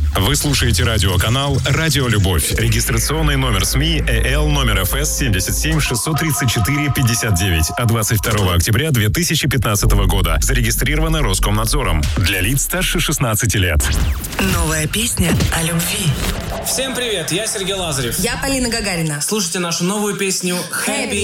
Вы слушаете радиоканал «Радио Любовь». Регистрационный номер СМИ ЭЛ номер ФС 77 634 59 от 22 октября 2015 года. Зарегистрировано Роскомнадзором. Для лиц старше 16 лет. Новая песня о любви. Всем привет, я Сергей Лазарев. Я Полина Гагарина. Слушайте нашу новую песню «Happy».